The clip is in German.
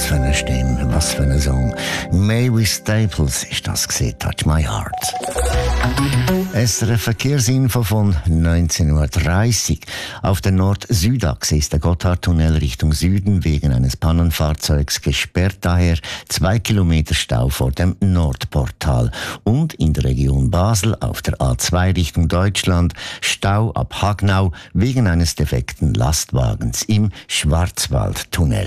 Was für eine Stimme, was für ein Song. Mavis Staples ist das gewesen, Touch My Heart. SRF Verkehrsinfo von 19:30 Uhr. Auf der Nord-Süd-Achse ist der Gotthardtunnel Richtung Süden wegen eines Pannenfahrzeugs gesperrt, daher 2 Kilometer Stau vor dem Nordportal. Und in der Region Basel auf der A2 Richtung Deutschland Stau ab Hagnau wegen eines defekten Lastwagens im Schwarzwaldtunnel.